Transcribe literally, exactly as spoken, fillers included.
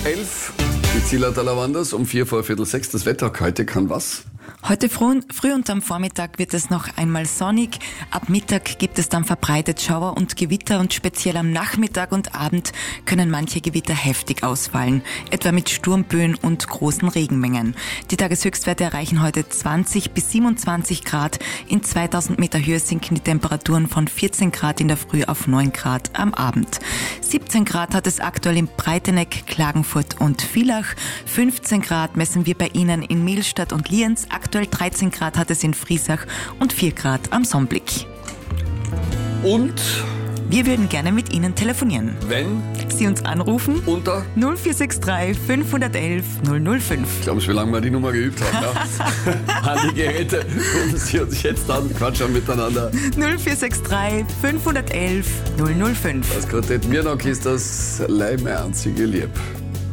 elf. Die Zillertaler Wanders um vier vor Viertel sechs. Das Wetter heute kann was? Heute früh, früh und am Vormittag wird es noch einmal sonnig. Ab Mittag gibt es dann verbreitet Schauer und Gewitter und speziell am Nachmittag und Abend können manche Gewitter heftig ausfallen, etwa mit Sturmböen und großen Regenmengen. Die Tageshöchstwerte erreichen heute zwanzig bis siebenundzwanzig Grad. In zweitausend Meter Höhe sinken die Temperaturen von vierzehn Grad in der Früh auf neun Grad am Abend. siebzehn Grad hat es aktuell in Breiteneck, Klagenfurt und Villach. fünfzehn Grad messen wir bei Ihnen in Mehlstadt und Lienz. Aktuell dreizehn Grad hat es in Friesach und vier Grad am Sonnblick. Und wir würden gerne mit Ihnen telefonieren. wenn Sie uns anrufen unter null vier sechs drei fünf eins eins null null fünf. Glauben Sie, wie lange wir die Nummer geübt haben? Ja? An die Geräte rufen Sie uns jetzt an, quatschen miteinander. null vier sechs drei fünf eins eins null null fünf. Das Quartett Mirnock ist das Leim einzige Lieb.